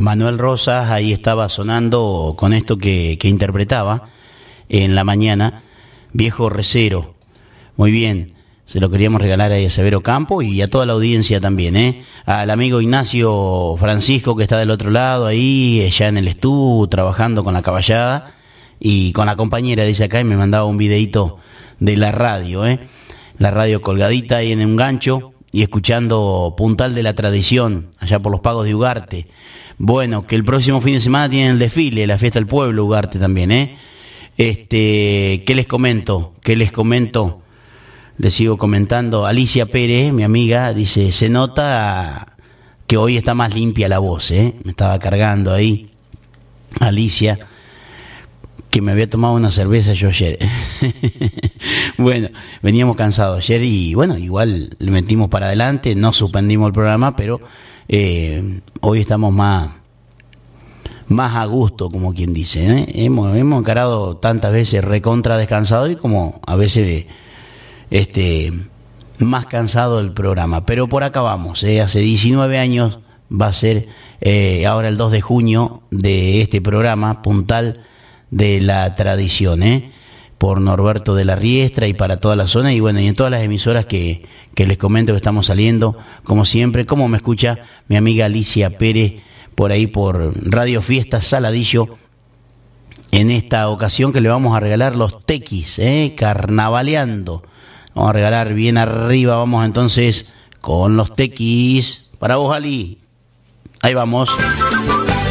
Manuel Rosas ahí estaba sonando con esto que interpretaba en la mañana, Viejo Recero. Muy bien, se lo queríamos regalar ahí a Severo Campo y a toda la audiencia también, al amigo Ignacio Francisco que está del otro lado ahí, ya en el estudio, trabajando con la caballada y con la compañera, dice acá, y me mandaba un videito de la radio, la radio colgadita ahí en un gancho y escuchando Puntal de la Tradición, allá por los Pagos de Ugarte. Bueno, que el próximo fin de semana tienen el desfile, la fiesta del pueblo Ugarte también, ¿qué les comento? Les sigo comentando. Alicia Pérez, mi amiga, dice, se nota que hoy está más limpia la voz, me estaba cargando ahí Alicia, que me había tomado una cerveza yo ayer. Bueno, veníamos cansados ayer y bueno, igual le metimos para adelante, no suspendimos el programa, pero hoy estamos más a gusto, como quien dice, hemos encarado tantas veces recontra descansado y como a veces más cansado el programa, pero por acá vamos, hace 19 años va a ser ahora el 2 de junio de este programa Puntal de la Tradición, por Norberto de la Riestra y para toda la zona y bueno, y en todas las emisoras que les comento que estamos saliendo, como siempre, como me escucha mi amiga Alicia Pérez por ahí por Radio Fiesta Saladillo, en esta ocasión que le vamos a regalar los tequis, carnavaleando, vamos a regalar bien arriba, vamos entonces con los tequis para vos, Ali, ahí vamos.